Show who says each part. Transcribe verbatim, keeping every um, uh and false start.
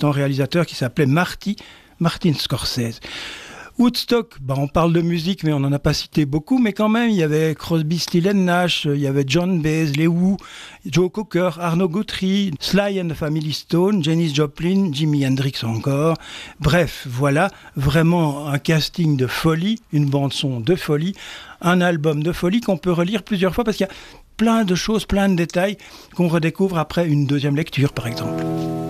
Speaker 1: assistant réalisateur qui s'appelait Marty, Martin Scorsese. Woodstock, bah on parle de musique, mais on n'en a pas cité beaucoup, mais quand même, il y avait Crosby, Stills and Nash, il y avait John Baez, les Who, Joe Cocker, Arno Guthrie, Sly and the Family Stone, Janis Joplin, Jimi Hendrix encore. Bref, voilà, vraiment un casting de folie, une bande-son de folie, un album de folie qu'on peut relire plusieurs fois parce qu'il y a plein de choses, plein de détails qu'on redécouvre après une deuxième lecture, par exemple.